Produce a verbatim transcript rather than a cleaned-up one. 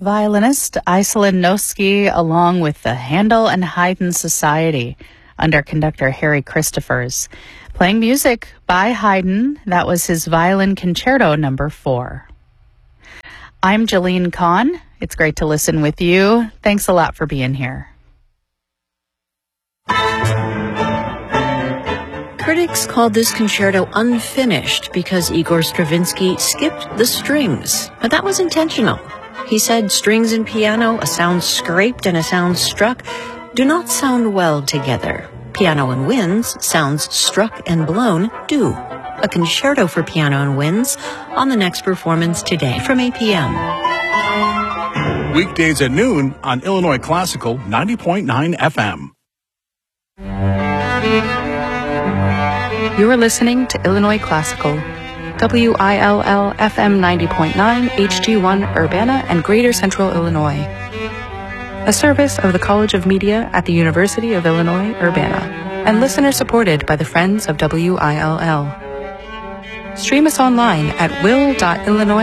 violinist Iselin Noski, along with the Handel and Haydn Society under conductor Harry Christophers, playing music by Haydn. That was his Violin Concerto number four. I'm Jolene Kahn. It's great to listen with you. Thanks a lot for being here. Critics called this concerto unfinished because Igor Stravinsky skipped the strings, but that was intentional. He said strings and piano, a sound scraped and a sound struck, do not sound well together. Piano and winds, sounds struck and blown, do. A concerto for piano and winds on the next performance today from eight p.m. Weekdays at noon on Illinois Classical ninety point nine F M. You are listening to Illinois Classical, W I L L F M ninety point nine, H G one Urbana and Greater Central Illinois. A service of the College of Media at the University of Illinois, Urbana, and listener supported by the Friends of W I L L. Stream us online at will dot illinois